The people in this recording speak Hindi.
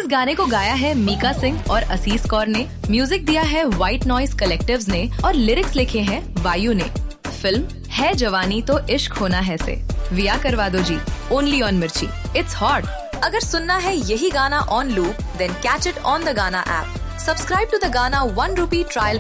गाने को गाया है मीका सिंह और असीस कौर ने, म्यूजिक दिया है व्हाइट नॉइज कलेक्टिव्स ने और लिरिक्स लिखे हैं वायु ने। फिल्म है जवानी तो इश्क होना है से विया करवा दो जी, ओनली ऑन मिर्ची। It's hot. अगर सुनना है यही गाना on loop, then catch it on the गाना ऐप। सब्सक्राइब टू द गाना ₹1 ट्रायल